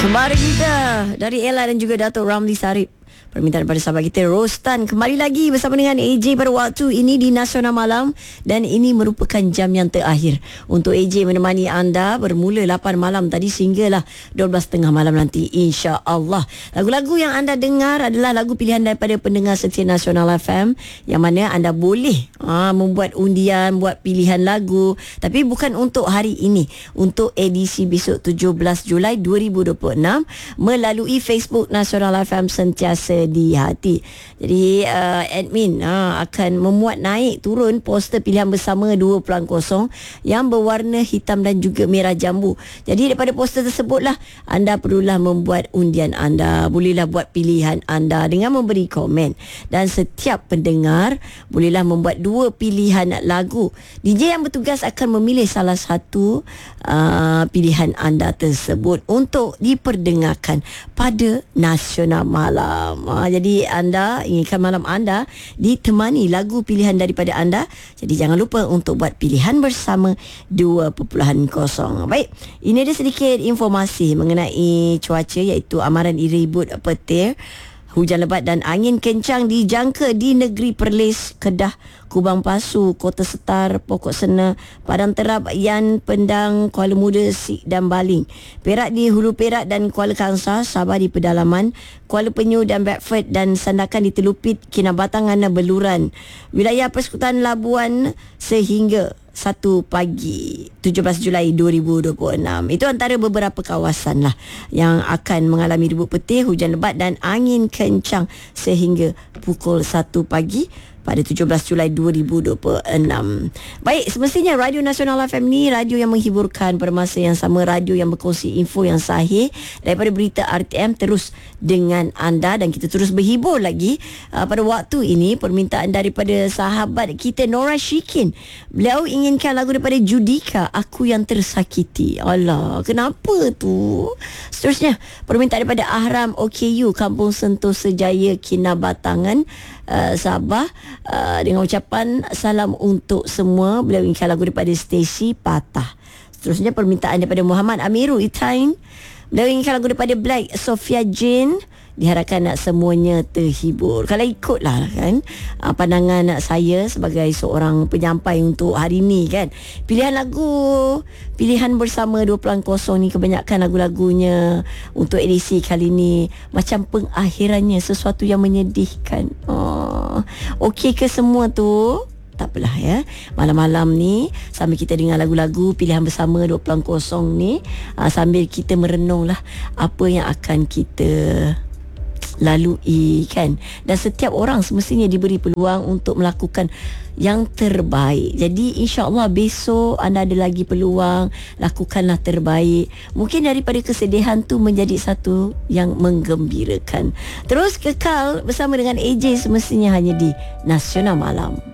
Kembali kita dari Ella dan juga Dato' Ramli Sarip. Permintaan daripada sahabat kita Rostan kembali lagi bersama dengan AJ pada waktu ini di Nasional Malam, dan ini merupakan jam yang terakhir untuk AJ menemani anda bermula 8 malam tadi sehinggalah 12.30 malam nanti, insya-Allah. Lagu-lagu yang anda dengar adalah lagu pilihan daripada pendengar setia Nasional FM, yang mana anda boleh membuat undian, buat pilihan lagu, tapi bukan untuk hari ini, untuk edisi besok 17 Julai 2026 melalui Facebook Nasional FM sentiasa di hati. Jadi admin akan memuat naik turun poster pilihan bersama 2.0 yang berwarna hitam dan juga merah jambu. Jadi daripada poster tersebutlah anda perlulah membuat undian anda. Bolehlah buat pilihan anda dengan memberi komen, dan setiap pendengar bolehlah membuat 2 pilihan lagu. DJ yang bertugas akan memilih salah satu pilihan anda tersebut untuk diperdengarkan pada Nasional Malam. Jadi anda inginkan malam anda ditemani lagu pilihan daripada anda. Jadi jangan lupa untuk buat pilihan bersama 2.0. Baik, ini ada sedikit informasi mengenai cuaca, iaitu amaran ribut petir, hujan lebat dan angin kencang dijangka di negeri Perlis, Kedah, Kubang Pasu, Kota Setar, Pokok Sena, Padang Terap, Yan, Pendang, Kuala Muda, Sik dan Baling, Perak di Hulu Perak dan Kuala Kangsar, Sabah di Pedalaman, Kuala Penyu dan Bedford, dan Sandakan di Telupit, Kinabatangan dan Beluran, wilayah Persekutuan Labuan sehingga 1 pagi 17 Julai 2026. Itu antara beberapa kawasan lah yang akan mengalami ribut petir, hujan lebat dan angin kencang sehingga pukul 1 pagi pada 17 Julai 2026. Baik, semestinya Radio Nasional FM ni radio yang menghiburkan pada masa yang sama, radio yang berkongsi info yang sahih daripada berita RTM terus dengan anda, dan kita terus berhibur lagi. Pada waktu ini permintaan daripada sahabat kita Nora Shikin. Beliau inginkan lagu daripada Judika, Aku Yang Tersakiti. Alah, kenapa tu? Seterusnya permintaan daripada Ahram OKU, Kampung Sentosa Jaya, Kinabatangan, Sabah, dengan ucapan salam untuk semua. Beliau inginkan lagu daripada Stacy, Patah. Seterusnya permintaan daripada Muhammad Amiru Itain. Beliau inginkan lagu daripada Black, Sophia Jane. Diharapkan nak semuanya terhibur. Kalau ikutlah kan pandangan saya sebagai seorang penyampai untuk hari ni kan, pilihan lagu pilihan bersama 2.0 ni kebanyakan lagu-lagunya untuk edisi kali ni macam pengakhirannya sesuatu yang menyedihkan. Okey ke semua tu? Tak apalah ya. Malam-malam ni sambil kita dengar lagu-lagu pilihan bersama 2.0 ni, sambil kita merenunglah apa yang akan kita lalui kan. Dan setiap orang semestinya diberi peluang untuk melakukan yang terbaik. Jadi insya-Allah besok anda ada lagi peluang, lakukanlah terbaik. Mungkin daripada kesedihan tu menjadi satu yang menggembirakan. Terus kekal bersama dengan AJ semestinya hanya di Nasional Malam.